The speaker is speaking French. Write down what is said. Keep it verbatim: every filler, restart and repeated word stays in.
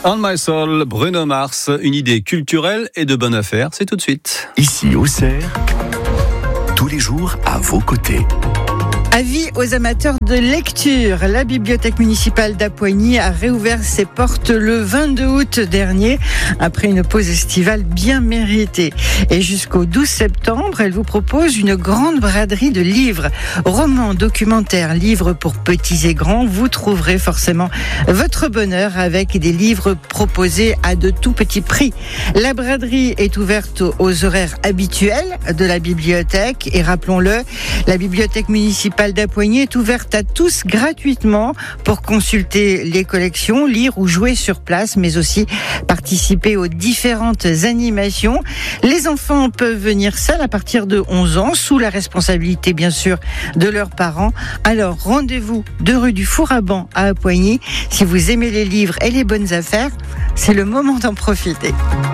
On My Soul, Bruno Mars, une idée culturelle et de bonne affaire, c'est tout de suite. Ici Auxerre, tous les jours à vos côtés. Avis aux amateurs de lecture. La bibliothèque municipale d'Apoigny a réouvert ses portes le vingt-deux août dernier, après une pause estivale bien méritée. Et jusqu'au douze septembre, elle vous propose une grande braderie de livres. Romans, documentaires, livres pour petits et grands. Vous trouverez forcément votre bonheur avec des livres proposés à de tout petits prix. La braderie est ouverte aux horaires habituels de la bibliothèque. Et rappelons-le, la bibliothèque municipale d'Apoigny est ouverte à tous gratuitement pour consulter les collections, lire ou jouer sur place, mais aussi participer aux différentes animations. Les enfants peuvent venir seuls à partir de onze ans, sous la responsabilité bien sûr de leurs parents. Alors rendez-vous deux rue du Four-à-Banc à Apoigny. Si vous aimez les livres et les bonnes affaires, c'est le moment d'en profiter.